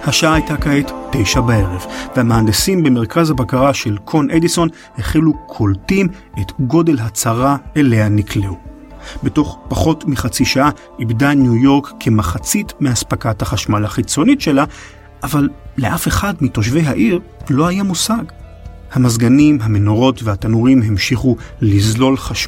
השעה הייתה כעת 9 בערב, והמהנדסים במרכז הבקרה של קון אדיסון החלו קולטים את גודל הצרה אליה נקלעו. בתוך פחות מחצי שעה איבדה ניו יורק כמחצית מהספקת החשמל החיצונית שלה, אבל לאף אחד מתושבי העיר לא היה מושג. המזגנים, המנורות והתנורים המשיכו לזלול חשמל